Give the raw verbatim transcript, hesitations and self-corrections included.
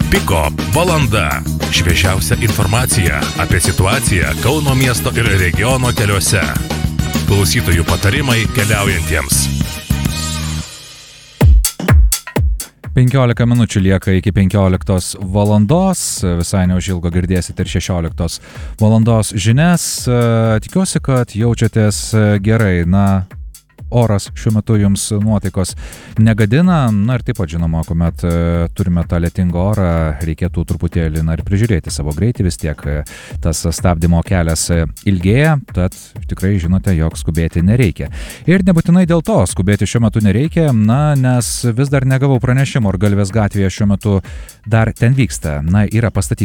Piko valanda. Šviežiausia informacija apie situaciją Kauno miesto ir regiono keliuose. Klausytojų patarimai keliaujantiems. penkiolika minučių lieka iki penkioliktos valandos, visai neužilgo girdėsite ir šešioliktos valandos žinias. Tikiuosi, kad jaučiatės gerai. Na, oras šiuo metu jums nuotaikos negadina. Na ir taip pat žinoma, kuomet turime tą lietingą orą, reikėtų truputėlį na, ir prižiūrėti savo greitį, vis tiek tas stabdymo kelias ilgėja, tad tikrai žinote, jog skubėti nereikia. Ir nebūtinai dėl to skubėti šiuo metu nereikia, na, nes vis dar negavau pranešimo, ar Galvės gatvėje šiuo metu dar ten vyksta. Na, yra pastatyti